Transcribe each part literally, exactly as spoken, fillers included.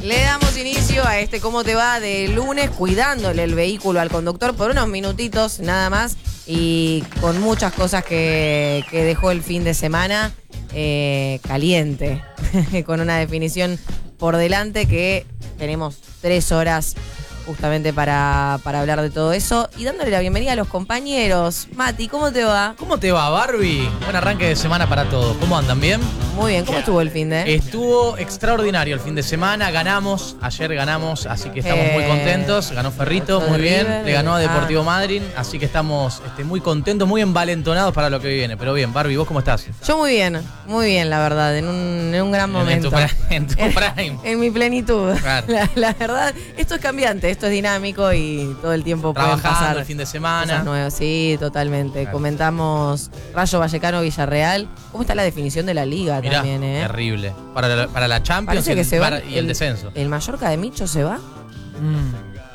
Le damos inicio a este ¿Cómo te va? De lunes, cuidándole el vehículo al conductor por unos minutitos nada más y con muchas cosas que, que dejó el fin de semana eh, caliente, con una definición por delante que tenemos tres horas justamente para, para hablar de todo eso y dándole la bienvenida a los compañeros. Mati, ¿cómo te va? ¿Cómo te va, Barbie? Buen arranque de semana para todos. ¿Cómo andan? ¿Bien? Muy bien, ¿cómo estuvo el fin de? Estuvo extraordinario el fin de semana, ganamos, ayer ganamos, así que estamos Eh, muy contentos. Ganó Ferrito, muy bien, River, le ganó a Deportivo ah. Madryn, así que estamos este, muy contentos, muy envalentonados para lo que viene. Pero bien, Barbie, ¿vos cómo estás? Yo muy bien, muy bien, la verdad, en un, en un gran momento. En tu, pri- en tu prime. En mi plenitud. Claro. La, la verdad, esto es cambiante, esto es dinámico y todo el tiempo pueden Trabajando pasar el fin de cosas semana. nuevas. Sí, totalmente. Claro. Comentamos Rayo Vallecano Villarreal. ¿Cómo está la definición de la liga Mirá, también, eh? terrible. Para la, para la Champions Parece y que el, se va para- y el descenso. ¿El Mallorca de Micho se va? Mm.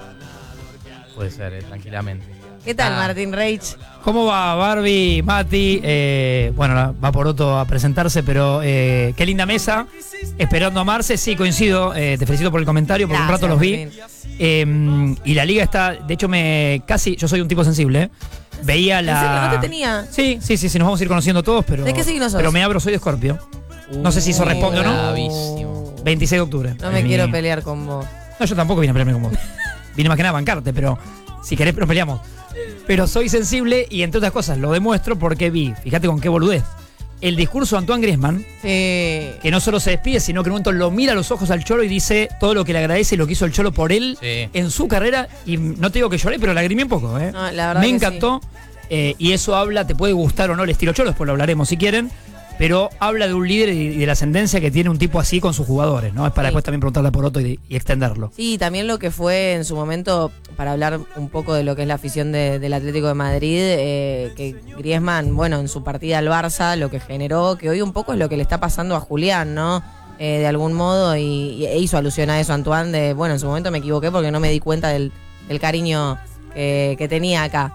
Puede ser, eh, tranquilamente. ¿Qué tal, Ah. Martín Reich? ¿Cómo va Barbie, Mati? Eh, bueno, va por otro a presentarse, pero eh, qué linda mesa. Esperando a Marce, sí, coincido. Eh, te felicito por el comentario, porque Gracias, un rato los vi. Martín. Eh, y la liga está, de hecho, me casi, yo soy un tipo sensible, ¿eh? Veía la. ¿En serio? ¿No te tenía? Sí, sí, sí, sí, nos vamos a ir conociendo todos, pero. ¿De qué signo sos? Pero me abro, soy de Escorpio. No sé si eso Uh, responde o no. Bravísimo. veintiséis de octubre. No me Es mi- quiero pelear con vos. No, yo tampoco vine a pelearme con vos. Vine más que nada a bancarte, pero si querés nos peleamos. Pero soy sensible y entre otras cosas lo demuestro porque vi, fíjate con qué boludez, el discurso de Antoine Griezmann, Sí. que no solo se despide, sino que en un momento lo mira a los ojos al Cholo y dice todo lo que le agradece y lo que hizo el Cholo por él Sí. en su carrera. Y no te digo que lloré, pero lagrimé un poco. ¿eh? No, la verdad Me que encantó. eh, y eso habla, te puede gustar o no el estilo Cholo, después lo hablaremos si quieren. Pero habla de un líder y y de la ascendencia que tiene un tipo así con sus jugadores, ¿no? Es para Sí. después también preguntarle por Otto y, y extenderlo. Sí, también lo que fue en su momento, para hablar un poco de lo que es la afición de- del Atlético de Madrid, eh, que Griezmann, bueno, en su partida al Barça, lo que generó, que hoy un poco es lo que le está pasando a Julián, ¿no? Eh, de algún modo, y, y hizo alusión a eso Antoine, de, bueno, en su momento me equivoqué porque no me di cuenta del, del cariño que, que tenía acá.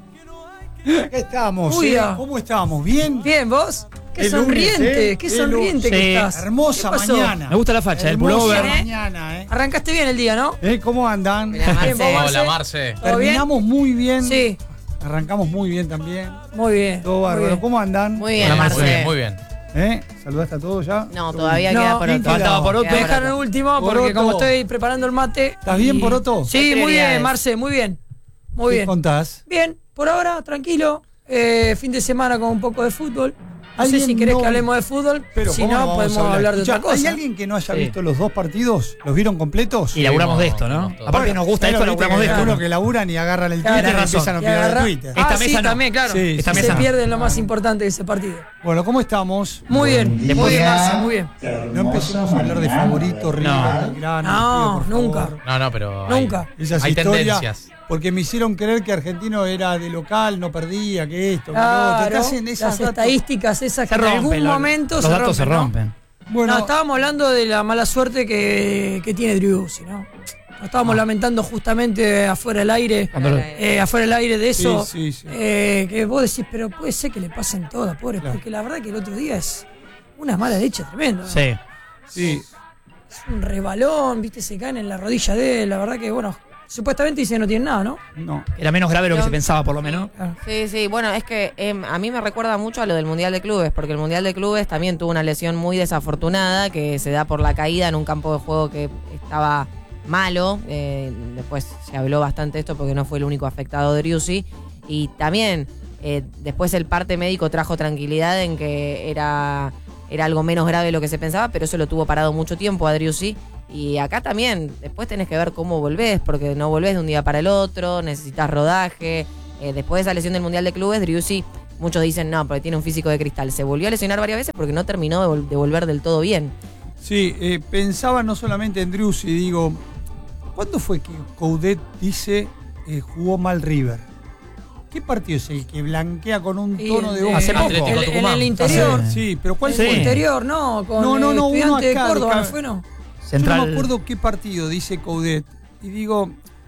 Acá estamos, Uy, ¿eh? ah. ¿Cómo estamos? ¿Bien? Bien, ¿vos? Qué El lunes, sonriente, ¿eh? qué El sonriente lunes. que Sí. estás. Hermosa ¿Qué pasó? mañana. Me gusta la facha, el Hermosa pullover. mañana, ¿eh? Arrancaste bien el día, ¿no? ¿Eh? ¿Cómo andan? Mirá, Marce. Bien, vos, Hola, Marce. Marce. ¿Todo bien? Terminamos muy bien. Sí, Arrancamos muy bien también. muy bien. Todo muy bárbaro. bien. ¿Cómo andan? Muy bien, Hola, Marce. Muy bien, muy bien. ¿Eh? ¿Saludaste a todos ya? No, todavía No, queda por ¿quién otro. queda? Faltaba por otro. Queda Me por dejaron el otro. último porque Poroto. como estoy preparando el mate. ¿Estás bien, y- Poroto? Sí, muy Prioridades. bien, Marce, muy bien. Muy ¿Qué bien. contás? Bien, por ahora, tranquilo. Eh, fin de semana con un poco de fútbol. No sé ¿Alguien si querés no- que hablemos de fútbol. Pero si ¿cómo no, vamos a podemos hablar, de Escuchá, otra cosa. ¿Hay alguien que no haya Sí. visto los dos partidos? ¿Los vieron completos? Y laburamos de esto, Vimos, ¿no? vimos todo. Aparte nos gusta Claro, esto, viste laburamos de que hay esto. unos que laburan y agarran el Claro, Twitter y tenés empiezan a Y opinar agarra- en Twitter. Ah, Esta sí, mesa no. también, claro. Sí, Esta se mesa no. pierden lo más importante de ese partido. Bueno, ¿cómo estamos? Muy bien, muy Después- bien, Marce, muy bien. No empecemos a hablar de favorito, River, No. Belgrano, No, te pido, por nunca. favor. No, no, pero. Nunca. Hay, Esas hay historias, tendencias. porque me hicieron creer que Argentino era de local, no perdía, que esto, que lo otro. Claro, Te hacen esas las datos. estadísticas esas que Se en rompen. algún los- momento los se datos se rompen, ¿no? rompen. Bueno, No, estábamos hablando de la mala suerte que, que tiene Driussi, ¿no? Nos estábamos lamentando justamente afuera del aire, Cuando lo- eh, afuera del aire de eso, Sí, sí, sí. eh, que vos decís, pero puede ser que le pasen todas, pobres, Claro. porque la verdad que el otro día es una mala leche tremenda. ¿no? Sí. sí. Es un rebalón, viste, se caen en la rodilla de él, la verdad que, bueno, supuestamente dice que no tiene nada, ¿no? No. Era menos grave de lo que No. se pensaba, por lo menos. Claro. Sí, sí, bueno, es que em, a mí me recuerda mucho a lo del Mundial de Clubes, porque el Mundial de Clubes también tuvo una lesión muy desafortunada que se da por la caída en un campo de juego que estaba malo. Eh, después se habló bastante de esto porque no fue el único afectado de Driussi. Y también eh, después el parte médico trajo tranquilidad en que era, era algo menos grave de lo que se pensaba, pero eso lo tuvo parado mucho tiempo a Driussi. Y acá también, después tenés que ver cómo volvés, porque no volvés de un día para el otro, necesitas rodaje. Eh, después de esa lesión del Mundial de Clubes, Driussi, muchos dicen no, porque tiene un físico de cristal. Se volvió a lesionar varias veces porque no terminó de, vol- de volver del todo bien. Sí, eh, pensaba no solamente en Driussi, digo, ¿cuándo fue que Coudet dice eh, jugó mal River? ¿Qué partido es el que blanquea con un Y tono el de de- voz? Hace poco. el- en el Tucumán. interior, Sí, sí, pero ¿cuál en Sí. el fue? interior, no, con No, no, no, eh, uno Estudiante de acá, de Córdoba, acá. ¿no fue, no? Yo no Central. me acuerdo qué partido dice Coudet. Y digo,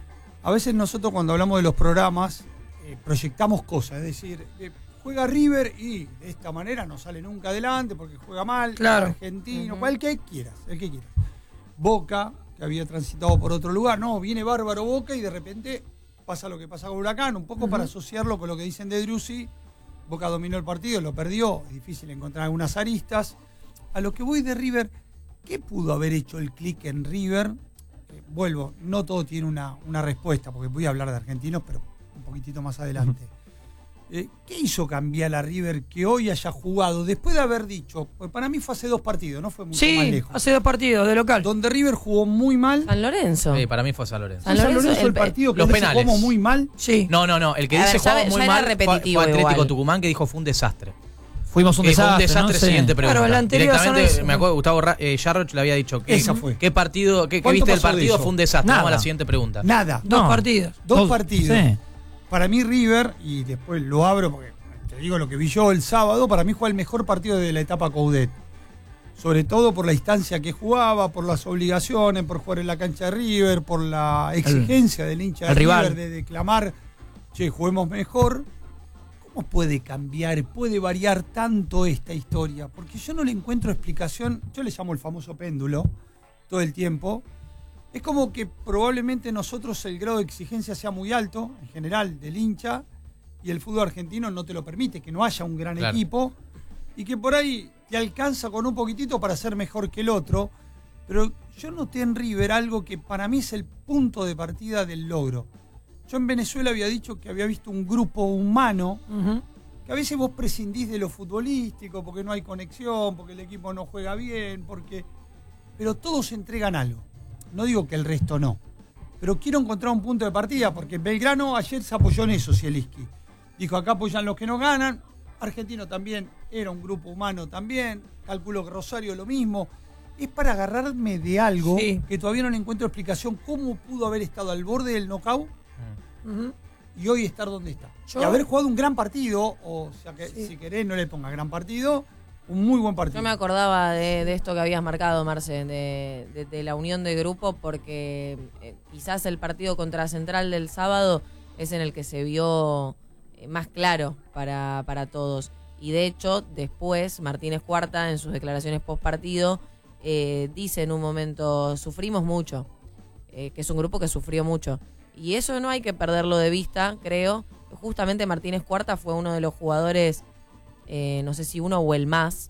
a veces nosotros cuando hablamos de los programas eh, proyectamos cosas. Es decir, eh, juega River y de esta manera no sale nunca adelante porque juega mal. Claro. Argentino, Ujú. cual que quieras, el que quieras. Boca que había transitado por otro lugar. No, viene bárbaro Boca y de repente pasa lo que pasa con Huracán, un poco uh-huh. para asociarlo con lo que dicen de Driussi. Boca dominó el partido, lo perdió, es difícil encontrar algunas aristas. A lo que voy de River, ¿qué pudo haber hecho el clic en River? Eh, vuelvo, no todo tiene una, una respuesta, porque voy a hablar de argentinos, pero un poquitito más adelante. Uh-huh. Eh, ¿Qué hizo cambiar a River que hoy haya jugado, después de haber dicho, pues para mí fue hace dos partidos, no fue mucho sí, más lejos? hace dos partidos de local. Donde River jugó muy mal. San Lorenzo. Sí, para mí fue San Lorenzo. San San Lorenzo, Lorenzo el, el, partido que los dice penales. jugamos muy mal. Sí. No, no, no. El que A dice ver, ya jugamos ve- muy ya era mal fue, repetitivo fue Atlético igual. Tucumán, que dijo fue un desastre. Fuimos un Que fue un desastre. desastre, no sé. siguiente pregunta. Claro, la anterior a San Directamente, Lorenzo. me acuerdo, Gustavo Ra- eh, Jarroch le había dicho que Esa fue. qué partido, qué, qué ¿Cuánto viste del pasó de partido eso? fue un desastre. Nada. Vamos a la siguiente pregunta. Nada. Dos No. partidos. Dos Dos- partidos. sí. Para mí River, y después lo abro porque te digo lo que vi yo el sábado, para mí fue el mejor partido de la etapa Coudet. Sobre todo por la instancia que jugaba, por las obligaciones, por jugar en la cancha de River, por la exigencia del hincha de el River rival. de declamar, che, juguemos mejor. ¿Cómo puede cambiar, puede variar tanto esta historia? Porque yo no le encuentro explicación, yo le llamo el famoso péndulo todo el tiempo. Es como que probablemente nosotros el grado de exigencia sea muy alto, en general, del hincha, y el fútbol argentino no te lo permite, que no haya un gran Claro. equipo, y que por ahí te alcanza con un poquitito para ser mejor que el otro, pero yo noté en River algo que para mí es el punto de partida del logro. Yo en Venezuela había dicho que había visto un grupo humano, Uh-huh. que a veces vos prescindís de lo futbolístico, porque no hay conexión, porque el equipo no juega bien, porque pero todos entregan algo. No digo que el resto no, pero quiero encontrar un punto de partida, porque Belgrano ayer se apoyó en eso, Zielinski. Dijo, acá apoyan los que no ganan. Argentino también era un grupo humano también. Calculo que Rosario lo mismo. Es para agarrarme de algo Sí. que todavía no le encuentro explicación. ¿Cómo pudo haber estado al borde del knockout Uh-huh. y hoy estar donde está? Yo- Y haber jugado un gran partido, o sea que Sí. si querés no le ponga gran partido, un muy buen partido. Yo me acordaba de, de esto que habías marcado, Marce, de, de- de la unión de grupo, porque eh, quizás el partido contra Central del sábado es en el que se vio eh, más claro para, para todos. Y de hecho, después Martínez Cuarta, en sus declaraciones post partido, eh, dice en un momento, sufrimos mucho, eh, que es un grupo que sufrió mucho. Y eso no hay que perderlo de vista, creo. Justamente Martínez Cuarta fue uno de los jugadores, eh, no sé si uno o el más,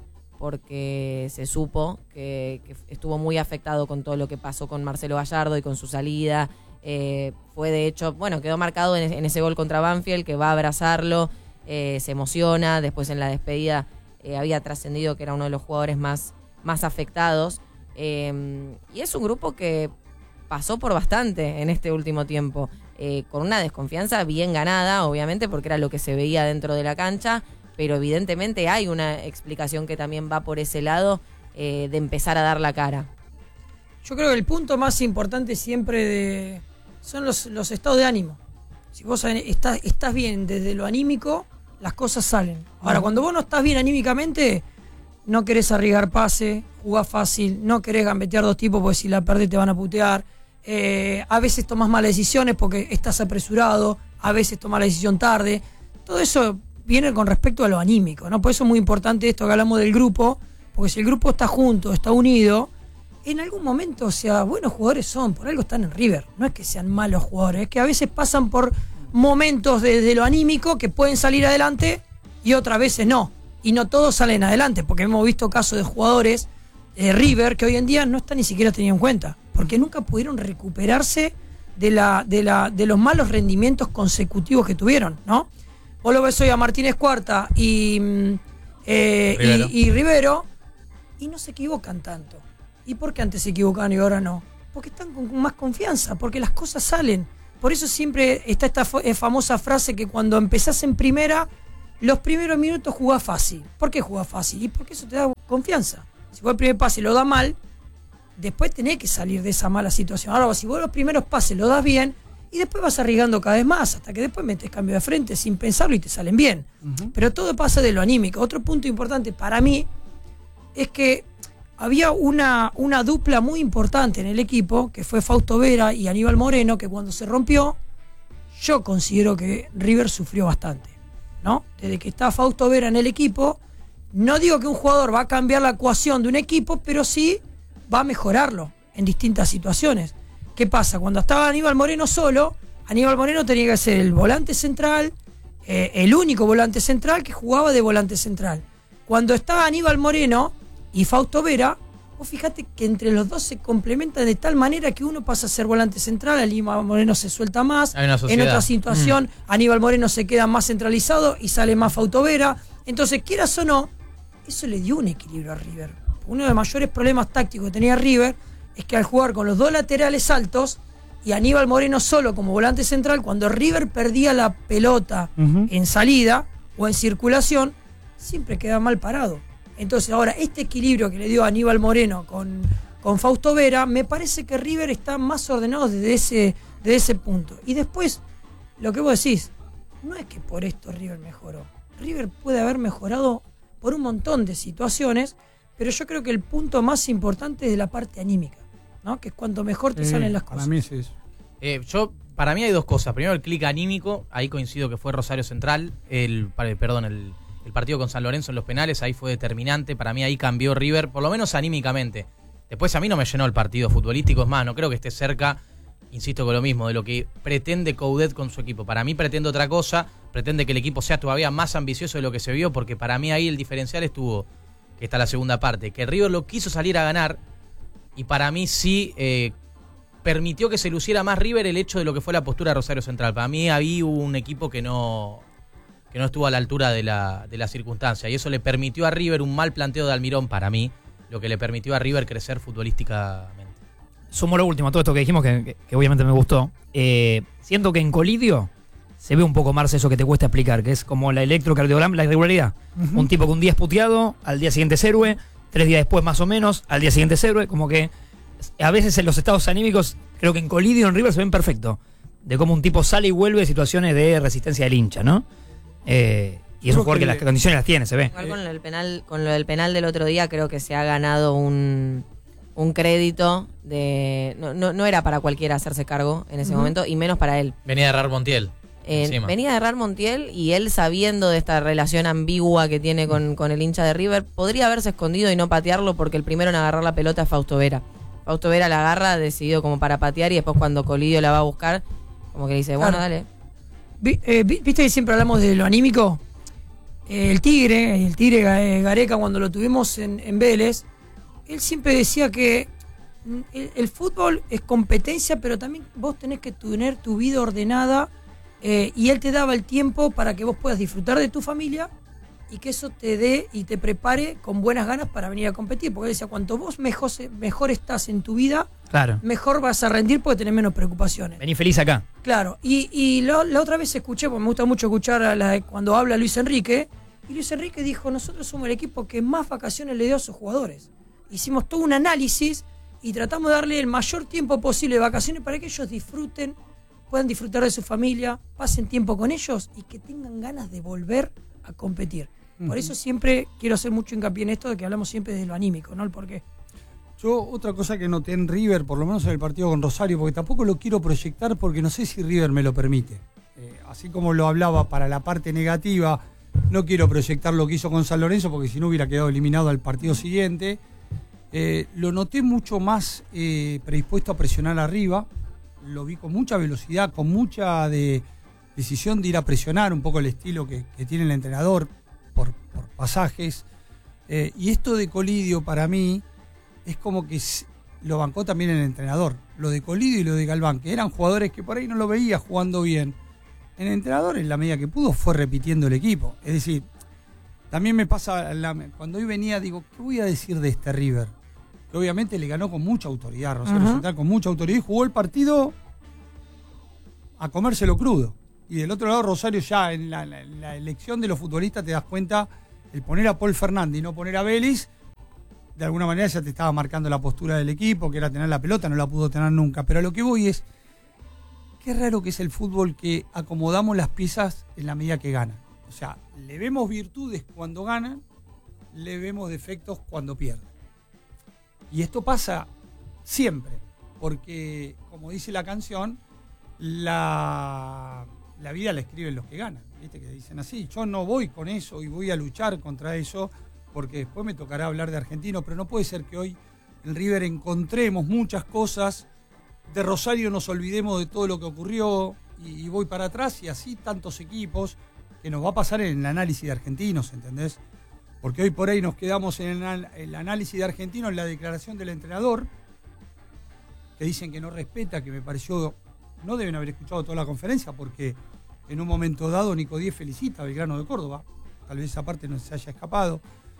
porque se supo que, que estuvo muy afectado con todo lo que pasó con Marcelo Gallardo y con su salida. Eh, fue de hecho, bueno, quedó marcado en, en ese gol contra Banfield, que va a abrazarlo, eh, se emociona. Después en la despedida eh, había trascendido que era uno de los jugadores más, más afectados. Eh, y es un grupo que pasó por bastante en este último tiempo, eh, con una desconfianza bien ganada, obviamente, porque era lo que se veía dentro de la cancha, pero evidentemente hay una explicación que también va por ese lado, eh, de empezar a dar la cara. Yo creo que el punto más importante siempre de, son los, los estados de ánimo. Si vos estás, estás bien desde lo anímico, las cosas salen. Ahora, cuando vos no estás bien anímicamente, no querés arriesgar pase, jugás fácil, no querés gambetear dos tipos porque si la perdés te van a putear. Eh, a veces tomás malas decisiones porque estás apresurado, a veces tomás la decisión tarde. Todo eso viene con respecto a lo anímico, ¿no? Por eso es muy importante esto que hablamos del grupo, porque si el grupo está junto, está unido, en algún momento, o sea, buenos jugadores son, por algo están en River. No es que sean malos jugadores, es que a veces pasan por momentos desde lo anímico que pueden salir adelante y otras veces no. Y no todos salen adelante, porque hemos visto casos de jugadores de River que hoy en día no están ni siquiera tenidos en cuenta, porque nunca pudieron recuperarse de, la, de, la, de los malos rendimientos consecutivos que tuvieron, ¿no? Vos lo ves hoy a Martínez Cuarta y, eh, Rivero. y, y Rivero y no se equivocan tanto. ¿Y por qué antes se equivocaban y ahora no? Porque están con más confianza, porque las cosas salen. Por eso siempre está esta famosa frase que cuando empezás en primera, los primeros minutos jugás fácil. ¿Por qué jugás fácil? Y porque eso te da confianza. Si vos el primer pase lo da mal, después tenés que salir de esa mala situación. Ahora, si vos los primeros pases lo das bien, y después vas arriesgando cada vez más, hasta que después metes cambio de frente sin pensarlo y te salen bien. Uh-huh. Pero todo pasa de lo anímico. Otro punto importante para mí es que había una, una dupla muy importante en el equipo, que fue Fausto Vera y Aníbal Moreno, que cuando se rompió, yo considero que River sufrió bastante, ¿no? Desde que está Fausto Vera en el equipo, no digo que un jugador va a cambiar la ecuación de un equipo, pero sí va a mejorarlo. en distintas situaciones. ¿Qué pasa? Cuando estaba Aníbal Moreno solo, Aníbal Moreno tenía que ser el volante central, eh, el único volante central que jugaba de volante central. Cuando estaba Aníbal Moreno y Fausto Vera, vos fíjate que entre los dos se complementan de tal manera que uno pasa a ser volante central, Aníbal Moreno se suelta más, en otra situación mm. Aníbal Moreno se queda más centralizado y sale más Fausto Vera. Entonces, quieras o no, eso le dio un equilibrio a River. Uno de los mayores problemas tácticos que tenía River es que al jugar con los dos laterales altos y Aníbal Moreno solo como volante central, cuando River perdía la pelota uh-huh. en salida o en circulación, siempre quedaba mal parado. Entonces ahora este equilibrio que le dio Aníbal Moreno con, con Fausto Vera, me parece que River está más ordenado desde ese, desde ese punto. Y después, lo que vos decís, no es que por esto River mejoró. River puede haber mejorado por un montón de situaciones, pero yo creo que el punto más importante es de la parte anímica, ¿no? Que es cuanto mejor te eh, salen las cosas. Para mí es eso. Eh, yo, para mí hay dos cosas. Primero, el clic anímico. Ahí coincido que fue Rosario Central. El, perdón, el, el partido con San Lorenzo en los penales, ahí fue determinante. Para mí ahí cambió River, por lo menos anímicamente. Después a mí no me llenó el partido futbolístico. Es más, no creo que esté cerca, insisto con lo mismo, de lo que pretende Coudet con su equipo. Para mí pretende otra cosa. Pretende que el equipo sea todavía más ambicioso de lo que se vio, porque para mí ahí el diferencial estuvo, que está la segunda parte, que River lo quiso salir a ganar, y para mí sí eh, permitió que se luciera más River el hecho de lo que fue la postura de Rosario Central. Para mí ahí hubo un equipo que no, que no estuvo a la altura de la, de la circunstancia, y eso le permitió a River un mal planteo de Almirón, para mí, lo que le permitió a River crecer futbolísticamente. Sumo lo último a todo esto que dijimos, que, que, que obviamente me gustó. Eh, siento que en Colidio se ve un poco más eso que te cuesta explicar, que es como la electrocardiograma, la irregularidad. Uh-huh. Un tipo que un día es puteado, al día siguiente es héroe, tres días después más o menos, al día siguiente es héroe, como que a veces en los estados anímicos, creo que en Colidio, en River se ven perfecto, de cómo un tipo sale y vuelve de situaciones de resistencia del hincha, ¿no? Eh, y es un jugador que, que las condiciones las tiene, se ve. Igual con lo del penal, con lo del penal del otro día, creo que se ha ganado un... un crédito de... No, no, no era para cualquiera hacerse cargo en ese uh-huh. momento, y menos para él. Venía de errar Montiel. Eh, venía de errar Montiel, y él, sabiendo de esta relación ambigua que tiene con, con el hincha de River, podría haberse escondido y no patearlo, porque el primero en agarrar la pelota es Fausto Vera. Fausto Vera la agarra, decidido como para patear, y después cuando Colidio la va a buscar, como que dice, bueno, claro. dale. Eh, ¿Viste que siempre hablamos de lo anímico? Eh, el Tigre, el Tigre Gareca, cuando lo tuvimos en, en Vélez, él siempre decía que el, el fútbol es competencia, pero también vos tenés que tener tu vida ordenada, eh, y él te daba el tiempo para que vos puedas disfrutar de tu familia y que eso te dé y te prepare con buenas ganas para venir a competir. Porque él decía, cuanto vos mejor, mejor estás en tu vida, claro, mejor vas a rendir porque tenés menos preocupaciones. Vení feliz acá. Claro, y, y lo, la otra vez escuché, porque me gusta mucho escuchar a la, cuando habla Luis Enrique, y Luis Enrique dijo, nosotros somos el equipo que más vacaciones le dio a sus jugadores. Hicimos todo un análisis y tratamos de darle el mayor tiempo posible de vacaciones para que ellos disfruten, puedan disfrutar de su familia, pasen tiempo con ellos y que tengan ganas de volver a competir. Uh-huh. Por eso siempre quiero hacer mucho hincapié en esto de que hablamos siempre de lo anímico, ¿no? El porqué. Yo otra cosa que noté en River, por lo menos en el partido con Rosario, porque tampoco lo quiero proyectar porque no sé si River me lo permite. Eh, así como lo hablaba para la parte negativa, no quiero proyectar lo que hizo con San Lorenzo porque si no hubiera quedado eliminado al partido siguiente. Eh, lo noté mucho más eh, predispuesto a presionar arriba, lo vi con mucha velocidad, con mucha de, decisión de ir a presionar, un poco el estilo que, que tiene el entrenador por, por pasajes. Eh, y esto de Colidio para mí es como que lo bancó también el entrenador. Lo de Colidio y lo de Galván, que eran jugadores que por ahí no lo veía jugando bien. El entrenador, en la medida que pudo, fue repitiendo el equipo. Es decir, también me pasa, la, cuando hoy venía, digo, ¿qué voy a decir de este River? Que obviamente le ganó con mucha autoridad, Rosario uh-huh. Central, con mucha autoridad, y jugó el partido a comérselo crudo. Y del otro lado, Rosario ya en la, la, la elección de los futbolistas te das cuenta, el poner a Paul Fernández y no poner a Vélez, de alguna manera ya te estaba marcando la postura del equipo, que era tener la pelota, no la pudo tener nunca. Pero a lo que voy es, qué raro que es el fútbol que acomodamos las piezas en la medida que ganan. O sea, le vemos virtudes cuando ganan, le vemos defectos cuando pierden. Y esto pasa siempre, porque, como dice la canción, la, la vida la escriben los que ganan. ¿Viste? Que dicen así, yo no voy con eso y voy a luchar contra eso, porque después me tocará hablar de Argentino, pero no puede ser que hoy en River encontremos muchas cosas, de Rosario nos olvidemos de todo lo que ocurrió y, y voy para atrás y así tantos equipos que nos va a pasar en el análisis de argentinos, ¿entendés? Porque hoy por ahí nos quedamos en el, el análisis de argentinos, en la declaración del entrenador, que dicen que no respeta, que me pareció, no deben haber escuchado toda la conferencia porque en un momento dado Nico Díez felicita a Belgrano de Córdoba, tal vez esa parte no se haya escapado.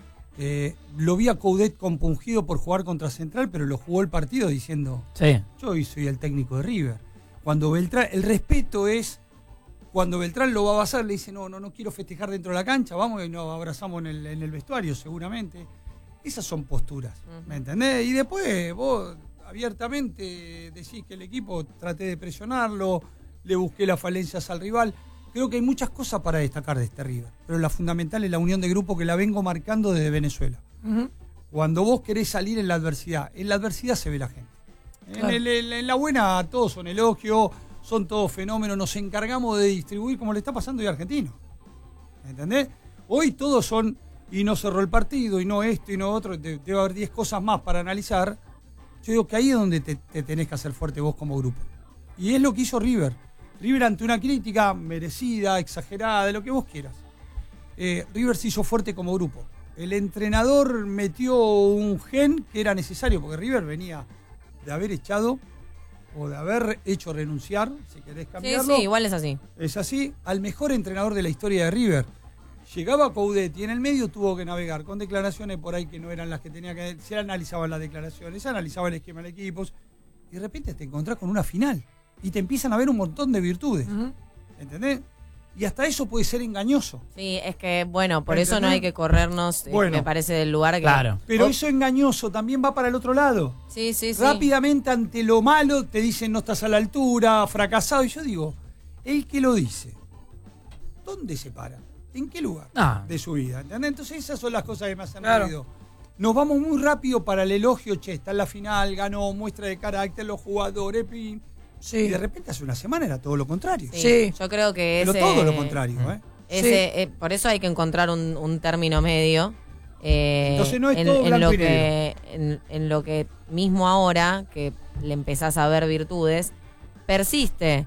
Eh, lo vi a Coudet compungido por jugar contra Central, pero lo jugó el partido diciendo, Sí. yo hoy soy el técnico de River. Cuando Beltrán, el respeto es, cuando Beltrán lo va a basar, le dice, no, no, no quiero festejar dentro de la cancha, vamos y nos abrazamos en el, en el vestuario seguramente. Esas son posturas, ¿me entendés? Y después vos abiertamente decís que el equipo traté de presionarlo, le busqué las falencias al rival. Creo que hay muchas cosas para destacar de este River, pero la fundamental es la unión de grupo que la vengo marcando desde Venezuela. Ujú. Cuando vos querés salir en la adversidad, en la adversidad se ve la gente. En, Claro. el- el- en la buena todos son elogios, son todos fenómenos, nos encargamos de distribuir como le está pasando hoy a Argentino. ¿Entendés? Hoy todos son, y no cerró el partido, y no esto, y no otro, de- debe haber diez cosas más para analizar. Yo digo que ahí es donde te, te tenés que hacer fuerte vos como grupo. Y es lo que hizo River. River ante una crítica merecida, exagerada, de lo que vos quieras. Eh, River se hizo fuerte como grupo. El entrenador metió un gen que era necesario, porque River venía de haber echado o de haber hecho renunciar, si querés Sí, cambiarlo. sí, igual es así. Es así, al mejor entrenador de la historia de River. Llegaba Coudet y en el medio tuvo que navegar con declaraciones por ahí que no eran las que tenía que... Se analizaban las declaraciones, se analizaba el esquema de equipos y de repente te encontrás con una final y te empiezan a ver un montón de virtudes. Ujú. ¿Entendés? Y hasta eso puede ser engañoso. Sí, es que, bueno, por eso no ¿Entendés? hay que corrernos, eh, Bueno. me parece, del lugar que... Claro. Pero Oh. eso engañoso también va para el otro lado. Sí, sí, sí. Rápidamente ante lo malo te dicen no estás a la altura, fracasado. Y yo digo, el que lo dice, ¿dónde se para? ¿En qué lugar Ah. de su vida? ¿Entendés? Entonces esas son las cosas que me hacen Claro. ruido. Nos vamos muy rápido para el elogio, che, está en la final, ganó, muestra de carácter, los jugadores, pin. Sí. Y de repente hace una semana era todo lo contrario. Sí, Sí. Yo creo que Pero ese... todo lo contrario, ¿eh? ese, eh, por eso hay que encontrar un, un término medio. eh, Entonces no es en, todo en blanco lo y que, en, en lo que mismo ahora, que le empezás a ver virtudes, persiste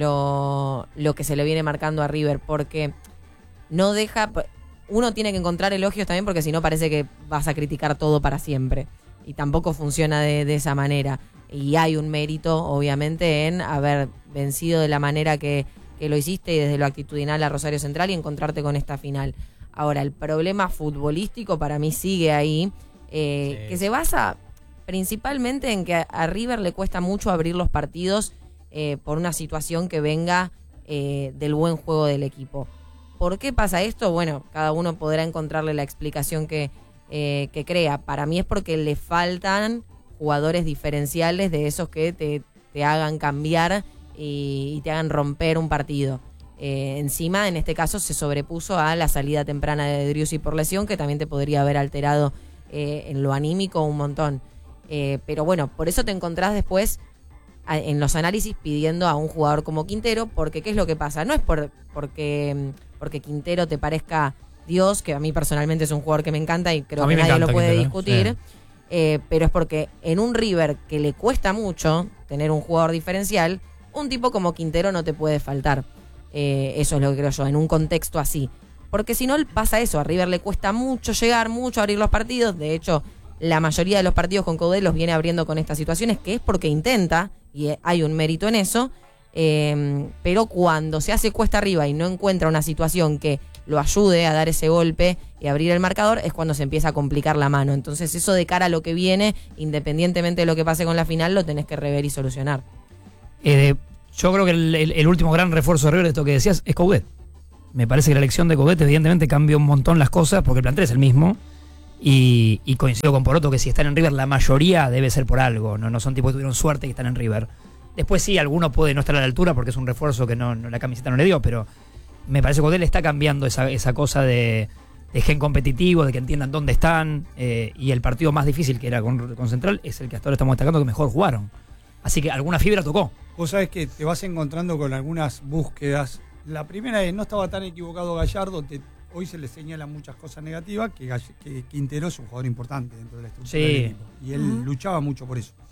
lo, lo que se le viene marcando a River, porque no deja... Uno tiene que encontrar elogios también, porque si no parece que vas a criticar todo para siempre. Y tampoco funciona de, de esa manera. Y hay un mérito, obviamente, en haber vencido de la manera que, que lo hiciste y desde lo actitudinal a Rosario Central y encontrarte con esta final. Ahora, el problema futbolístico para mí sigue ahí, eh, Sí. que se basa principalmente en que a, a River le cuesta mucho abrir los partidos eh, por una situación que venga eh, del buen juego del equipo. ¿Por qué pasa esto? Bueno, cada uno podrá encontrarle la explicación que, eh, que crea. Para mí es porque le faltan jugadores diferenciales de esos que te, te hagan cambiar y, y te hagan romper un partido. Eh, encima, en este caso, se sobrepuso a la salida temprana de Driussi por lesión, que también te podría haber alterado eh, en lo anímico un montón. Eh, pero bueno, por eso te encontrás después a, en los análisis pidiendo a un jugador como Quintero, porque ¿qué es lo que pasa? No es por porque, porque Quintero te parezca Dios, que a mí personalmente es un jugador que me encanta y creo A mí que me nadie encanta lo puede Quintero, discutir. sí. Eh, pero es porque en un River que le cuesta mucho tener un jugador diferencial, un tipo como Quintero no te puede faltar. Eh, eso es lo que creo yo, en un contexto así. Porque si no pasa eso, a River le cuesta mucho llegar, mucho abrir los partidos. De hecho, la mayoría de los partidos con Coudet los viene abriendo con estas situaciones, que es porque intenta, y hay un mérito en eso. Eh, pero cuando se hace cuesta arriba y no encuentra una situación que lo ayude a dar ese golpe y abrir el marcador, es cuando se empieza a complicar la mano. Entonces eso de cara a lo que viene, independientemente de lo que pase con la final, lo tenés que rever y solucionar. Eh, yo creo que el, el- el último gran refuerzo de River, esto que decías, es Coudet. Me parece que la elección de Coudet evidentemente cambia un montón las cosas, porque el plantel es el mismo. Y, y coincido con Poroto que si están en River, la mayoría debe ser por algo. No, no son tipos que tuvieron suerte y están en River. Después sí, alguno puede no estar a la altura porque es un refuerzo que no, no la camiseta no le dio, pero me parece que Coudet le está cambiando esa, esa cosa de, de gen competitivo, de que entiendan dónde están. Eh, y el partido más difícil, que era con, con Central, es el que hasta ahora estamos destacando que mejor jugaron. Así que alguna fibra tocó. Vos sabés que te vas encontrando con algunas búsquedas. La primera es, no estaba tan equivocado Gallardo, te hoy se le señalan muchas cosas negativas, que, Galle- que Quintero es un jugador importante dentro de la estructura Sí. del equipo. Y él Ujú. luchaba mucho por eso.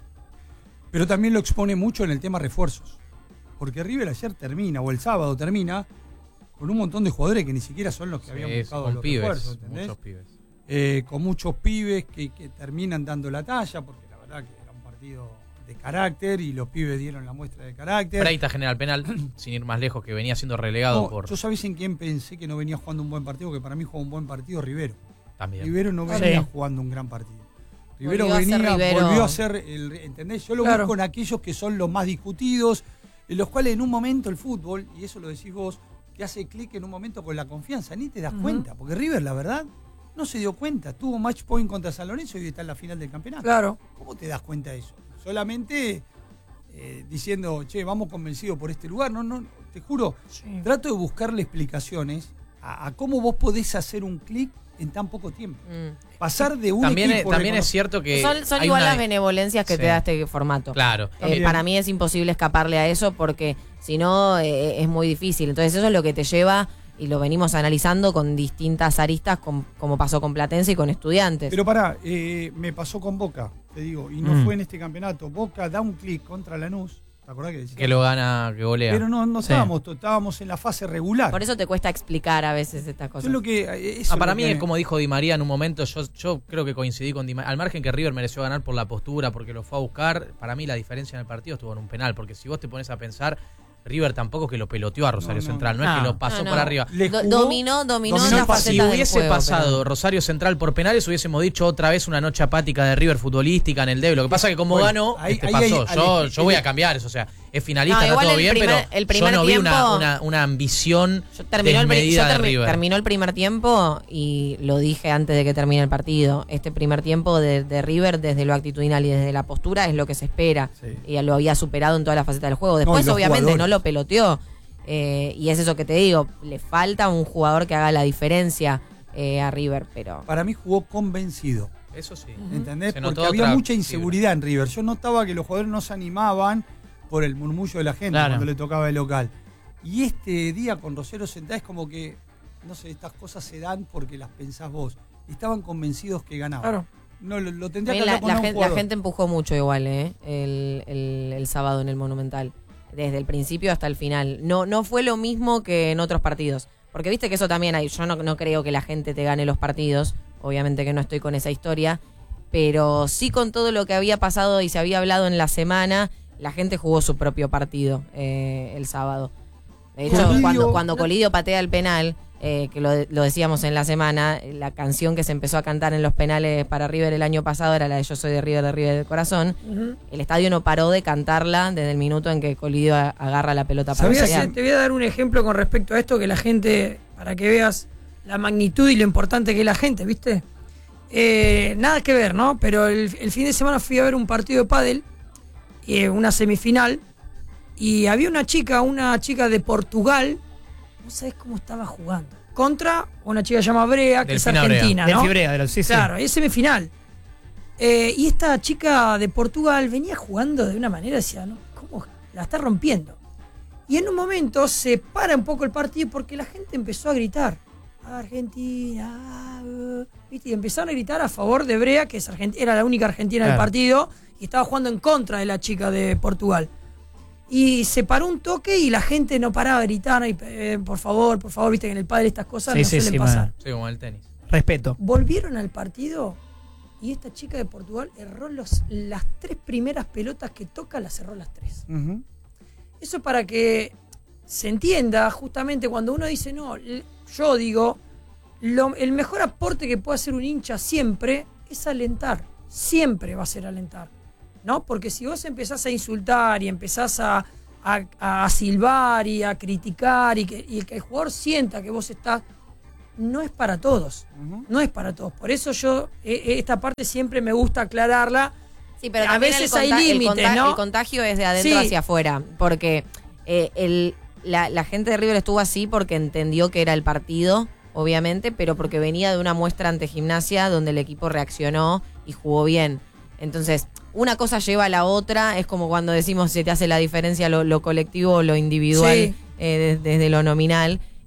Pero también lo expone mucho en el tema refuerzos. Porque River ayer termina, o el sábado termina, con un montón de jugadores que ni siquiera son los que habían Sí, buscado con los pibes, refuerzos, ¿entendés? muchos pibes. Eh, con muchos pibes que, que terminan dando la talla, porque la verdad que era un partido de carácter y los pibes dieron la muestra de carácter. Freitas genera el penal, sin ir más lejos, que venía siendo relegado No, por... Yo sabés en quién pensé que no venía jugando un buen partido, que para mí jugó un buen partido, Rivero. También. Rivero no Ah, venía sí. jugando un gran partido. Rivero Volvió a ser venía, Rivero. volvió a ser el, ¿entendés? Yo lo Claro. busco en aquellos que son los más discutidos, en los cuales en un momento el fútbol, y eso lo decís vos, te hace clic en un momento con la confianza, ni te das Ujú. cuenta, porque River, la verdad, no se dio cuenta. Tuvo match point contra San Lorenzo y está en la final del campeonato. Claro. ¿Cómo te das cuenta de eso? Solamente eh, diciendo, che, vamos convencidos por este lugar. No, no, te juro, Sí. trato de buscarle explicaciones a, a cómo vos podés hacer un clic en tan poco tiempo. Mm. Pasar de un También, es, equipo también es recono- cierto que... Son, son hay igual una- las benevolencias que Sí. te da este formato. Claro. Eh, También. para mí es imposible escaparle a eso porque si no eh, es muy difícil. Entonces eso es lo que te lleva, y lo venimos analizando con distintas aristas, con- como pasó con Platense y con Estudiantes. Pero pará, eh, me pasó con Boca, te digo, y no Mm. fue en este campeonato. Boca da un clic contra Lanús, ¿te acordás que decía? Que lo gana, que golea. Pero no, no Sí. estábamos, estábamos en la fase regular. Por eso te cuesta explicar a veces estas Eso cosas. es lo que, eh, eso Ah, es para lo mí, que- es como dijo Di María en un momento, yo, yo creo que coincidí con Di María. Al margen que River mereció ganar por la postura, porque lo fue a buscar, para mí la diferencia en el partido estuvo en un penal, porque si vos te pones a pensar, River tampoco es que lo peloteó a Rosario No, no, Central, no, no. es que lo pasó No, no. por arriba. Le Do- jugó- dominó, dominó, dominó las el Si facetas del hubiese juego, pasado pero- Rosario Central por penales, hubiésemos dicho otra vez una noche apática de River futbolística en el debe. Lo que pasa es que como Bueno, ganó, ahí- este ahí pasó. hay- yo, hay- yo voy a cambiar eso, o sea, es finalista, No, está igual todo el bien, primer- pero el primer yo no vi una, tiempo- una, una ambición Yo terminó, el, pri- yo desmedida de termi- River. terminó el primer tiempo y lo dije antes de que termine el partido. Este primer tiempo de, de River, desde lo actitudinal y desde la postura, es lo que se espera. Sí. Y lo había superado en todas las facetas del juego. No, Después, y los obviamente, jugadores. no lo peloteó. Eh, y es eso que te digo. Le falta un jugador que haga la diferencia eh, a River, pero. Para mí jugó convencido. Eso sí. ¿Entendés? Se Porque notó había otra mucha inseguridad en River. Yo notaba que los jugadores no se animaban por el murmullo de la gente Claro. cuando le tocaba el local. Y este día con Rosario Central es como que, no sé, estas cosas se dan porque las pensás vos. Estaban convencidos que ganaban. Claro. No, lo, lo tendría que También la, hablar con la un gente, la jugador. gente empujó mucho igual, ¿eh? El, el- el sábado en el Monumental. Desde el principio hasta el final. No, no fue lo mismo que en otros partidos. Porque viste que eso también hay. Yo no, no creo que la gente te gane los partidos. Obviamente que no estoy con esa historia. Pero sí con todo lo que había pasado y se había hablado en la semana, la gente jugó su propio partido eh, el sábado. De hecho, Colidio- cuando, cuando Colidio patea el penal, eh, que lo, lo decíamos en la semana, la canción que se empezó a cantar en los penales para River el año pasado era la de Yo soy de River, de River del corazón. Ujú. El estadio no paró de cantarla desde el minuto en que Colidio a- agarra la pelota Te para voy, a patear. hacer- te voy a dar un ejemplo con respecto a esto que la gente, para que veas la magnitud y lo importante que es la gente, ¿viste? Eh, nada que ver, ¿no? Pero el, el fin de semana fui a ver un partido de pádel, eh, una semifinal, y había una chica, una chica de Portugal, no sabes cómo estaba jugando, contra una chica llamada Brea, que Delfina es argentina, Del ¿no? Fibrea, de los sí, sí. Claro, es semifinal. Eh, y esta chica de Portugal venía jugando de una manera, decía, ¿no? ¿Cómo la está rompiendo? Y en un momento se para un poco el partido porque la gente empezó a gritar. Argentina, uh", ¿viste? Y empezaron a gritar a favor de Brea, que es argent- era la única argentina del Claro. partido, y estaba jugando en contra de la chica de Portugal. Y se paró un toque y la gente no paraba de gritar, y, eh, por favor, por favor, viste que en el padre estas cosas Sí, no sí, suelen sí, pasar. man. Sí, como en el tenis. Respeto. Volvieron al partido y esta chica de Portugal erró los, las tres primeras pelotas que toca, las erró las tres. Ujú. Eso para que se entienda justamente cuando uno dice, no, l- yo digo, lo- el mejor aporte que puede hacer un hincha siempre es alentar, siempre va a ser alentar, ¿no? Porque si vos empezás a insultar y empezás a, a, a silbar y a criticar y que, y que el jugador sienta que vos estás, no es para todos, Ujú. no es para todos. Por eso yo, eh, esta parte siempre me gusta aclararla. Sí, pero A también veces el hay conta- el límites, conta- ¿no? El contagio es de adentro Sí. hacia afuera, porque eh, el, la, la gente de River estuvo así porque entendió que era el partido, obviamente, pero porque venía de una muestra ante Gimnasia donde el equipo reaccionó y jugó bien. Entonces, una cosa lleva a la otra, es como cuando decimos si te hace la diferencia lo, lo colectivo o lo individual Sí. eh, de- desde lo nominal.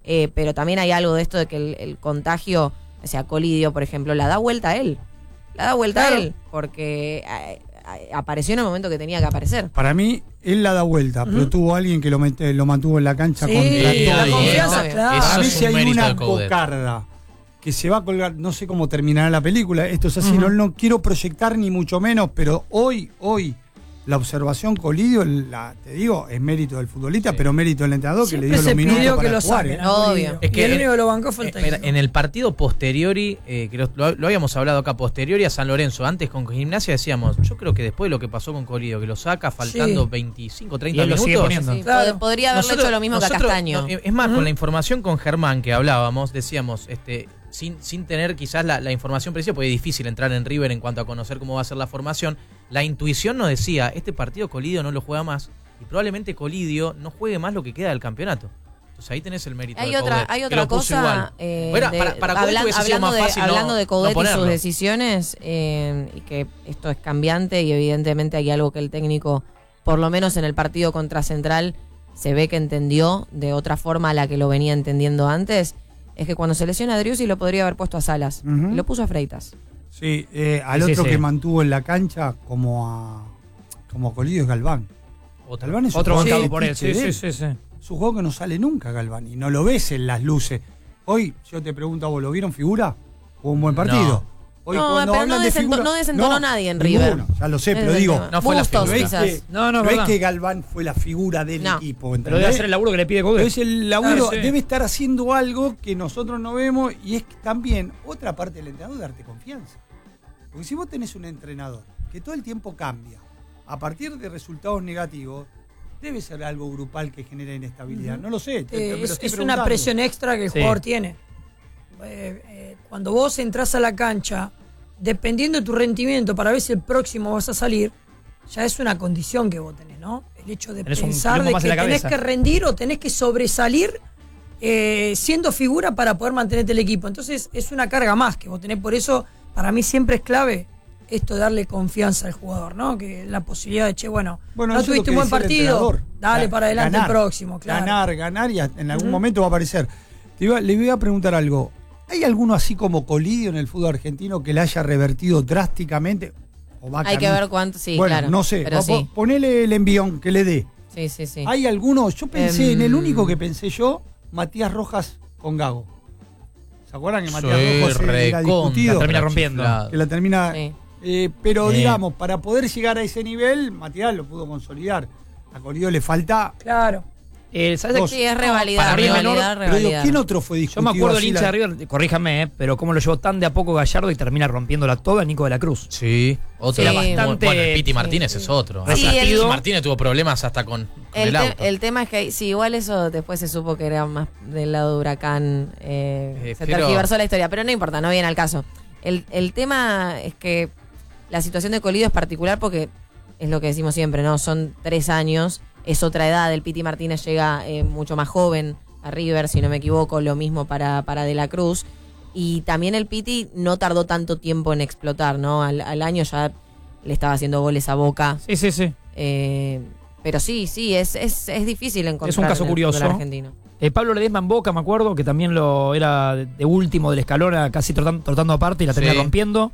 Eh, pero también hay algo de esto de que el, el contagio, o sea, Colidio, por ejemplo, la da vuelta a él. La da vuelta Claro. a él, porque eh, eh, apareció en el momento que tenía que aparecer. Para mí, él la da vuelta, Ujú. pero tuvo alguien que lo, mete- lo mantuvo en la cancha Sí, contra la todo. confianza, obvio. claro. Eso Para mí, es si un hay mérito una de Coudet. cocarda que se va a colgar, no sé cómo terminará la película, esto es así, no, no quiero proyectar ni mucho menos, pero hoy, hoy, la observación Colidio, la, te digo, es mérito del futbolista, Sí. pero mérito del entrenador Siempre que le dio se los minutos pidió para que lo jugar. saquen. ¿eh? a Obvio. Bolivia. Es que y el en- único que lo bancó fue el Eh, mira, técnico. en el partido posteriori, eh, que lo, lo- lo habíamos hablado acá, posteriori a San Lorenzo, antes con Gimnasia decíamos, yo creo que después de lo que pasó con Colidio, que lo saca faltando Sí. veinticinco, Y treinta él lo sigue minutos. poniendo. Sí, Claro. pod- podría haberle Nosotros- hecho lo mismo que a nosotros, Castaño. no, es más, Ujú. con la información con Germán que hablábamos, decíamos, este, sin, sin tener quizás la, la información precisa, porque es difícil entrar en River en cuanto a conocer cómo va a ser la formación, la intuición nos decía, este partido Colidio no lo juega más, y probablemente Colidio no juegue más lo que queda del campeonato. Entonces ahí tenés el mérito Hay de otra, Coudet, hay que otra lo puso cosa. igual. eh, Fuera, de- para- para Coudet hablan- hubiese sido hablando, más de, fácil no- hablando de no Coudet y sus ponerlo. decisiones, eh, y que esto es cambiante y evidentemente hay algo que el técnico, por lo menos en el partido contra Central, se ve que entendió de otra forma a la que lo venía entendiendo antes, es que cuando se lesiona a Driussi lo podría haber puesto a Salas. Ujú. Y lo puso a Freitas. Sí, eh, al Sí, otro sí. que mantuvo en la cancha como a como a Colidio es Galván. Otra. Galván es un Otro jugador bancado que por él. tiche Sí, de sí, él. sí, sí. Es un juego que no sale nunca, Galván, y no lo ves en las luces. Hoy, yo te pregunto a vos, ¿lo vieron figura? ¿Jugó un buen partido? No. Hoy, No, cuando pero hablan no de desento- figura- no desentonó nadie en ninguno, River. ya lo sé, Ese pero es el digo, tema. no fue la Bustos, no es, quizás. que, No, no, no es verdad. que Galván fue la figura del No. equipo. Pero debe ¿entendés? hacer el laburo que le pide Pero Coudet. es el laburo, Claro, sí. debe estar haciendo algo que nosotros no vemos y es que también otra parte del entrenador darte confianza. Porque si vos tenés un entrenador que todo el tiempo cambia a partir de resultados negativos, debe ser algo grupal que genera inestabilidad. Ujú. No lo sé. te- te- Eh, me lo es estoy es una preguntando. presión extra que el Sí. jugador tiene. Eh, eh, cuando vos entras a la cancha, dependiendo de tu rendimiento para ver si el próximo vas a salir, ya es una condición que vos tenés, ¿no? El hecho de Tenés un pensar quilombo de más que en la tenés cabeza. que rendir o tenés que sobresalir eh, siendo figura para poder mantenerte el equipo. Entonces es una carga más que vos tenés. Por eso, para mí siempre es clave esto de darle confianza al jugador, ¿no? Que la posibilidad de, che, bueno, Bueno, no eso es lo tuviste que un buen decía el partido, entrenador. dale Ga- para adelante ganar, el próximo, claro. Ganar, ganar y en algún Ujú. momento va a aparecer. Te iba- le voy a preguntar algo. ¿Hay alguno así como Colidio en el fútbol argentino que le haya revertido drásticamente? ¿O va Hay que camino? ver cuánto, sí, bueno, claro. no sé. Pero va- sí. Ponele el envión que le dé. Sí, sí, sí. ¿Hay alguno? Yo pensé en el Em. único que pensé yo, Matías Rojas con Gago. ¿Se acuerdan que Matías Sí, Rojas era recontra discutido? La termina rompiendo. chiflado. Que la termina. Sí. Eh, pero Sí. digamos, para poder llegar a ese nivel, Matías lo pudo consolidar. A Colidio le falta. Claro. Eh, ¿sabes Dos. Sí, es revalidar, para mí menor, revalidar, Pero digo, revalidar. ¿quién otro fue Yo discutido? me acuerdo del así hincha la- de River, corríjame, eh, pero cómo lo llevó tan de a poco Gallardo y termina rompiéndola toda Nico de la Cruz. Sí, otro. Era muy- bastante- bueno, el Piti sí, Martínez sí. es otro. Sí, Hasta el- Piti Martínez tuvo problemas hasta con, con el, El, te- auto. el tema es que, sí, igual eso después se supo que era más del lado de Huracán. eh, Eh, se pero- tergiversó la historia, pero no importa, no viene al caso. El, el tema es que la situación de Colidio es particular porque es lo que decimos siempre, ¿no? Son tres años, es otra edad. El Piti Martínez llega eh, mucho más joven a River, si no me equivoco, lo mismo para, para De la Cruz. Y también el Piti no tardó tanto tiempo en explotar, ¿no? Al, al año ya le estaba haciendo goles a Boca. Sí, sí, sí. Eh, pero sí, sí, es, es, es difícil encontrar. Es un caso en el curioso. fútbol argentino. Eh, Pablo Ledesma en Boca, me acuerdo, que también lo era de, de último del escalón, era casi trotan- trotando aparte y la termina Sí. rompiendo.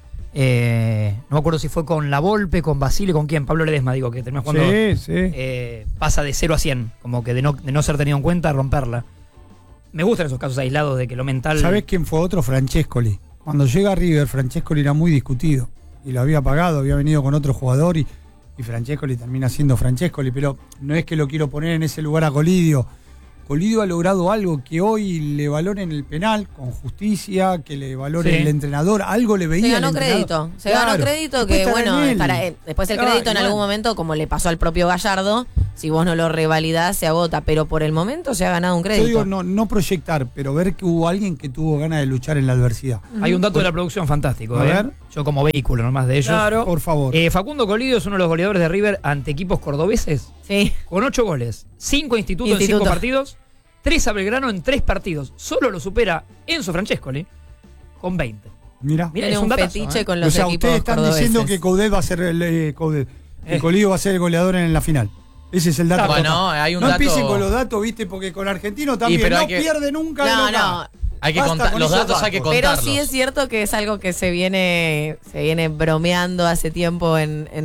Eh, no me acuerdo si fue con La Volpe, con Basile, con quién. Pablo Ledesma, digo, que termina jugando. Sí, sí. eh, pasa de cero a cien, como que de no, de no ser tenido en cuenta, romperla. Me gustan esos casos aislados de que lo mental. ¿Sabés quién fue otro? Francescoli. Cuando llega a River, Francescoli era muy discutido. Y lo había pagado, había venido con otro jugador y, y Francescoli termina siendo Francescoli. Pero no es que lo quiero poner en ese lugar a Colidio. Colidio ha logrado algo que hoy le valoren el penal con justicia, que le valore Sí. el entrenador. Algo le veía Se el ganó entrenador. crédito. Se Claro. ganó crédito Después que, estará bueno, en él. para, eh, después el Claro, crédito en y algún bueno. momento, como le pasó al propio Gallardo, si vos no lo revalidás, se agota. Pero por el momento se ha ganado un Yo crédito. digo, no, no proyectar, pero ver que hubo alguien que tuvo ganas de luchar en la adversidad. Hay un dato de la producción fantástico. A eh. ver. Yo como vehículo nomás de ellos. Claro. Por favor. Eh, Facundo Colidio es uno de los goleadores de River ante equipos cordobeses Sí. con ocho goles, cinco institutos en Instituto. cinco partidos, tres a Belgrano en tres partidos. Solo lo supera Enzo Francescoli con veinte. Mira. Mira, Tiene es un un datazo, fetiche ¿eh? con O los sea, equipos ustedes están cordobeses. diciendo que Coudet va a ser el eh, Coudet, que Eh. Colidio va a ser el goleador en la final. Eh, Ese es el dato. Bueno, hay un no dato. empiecen con los datos, viste, porque con Argentino también pero no hay que- pierde nunca el No, local. no. Hay que Basta contar, con los esos datos hay que datos. Pero contarlos. sí es cierto que es algo que se viene, se viene bromeando hace tiempo en, en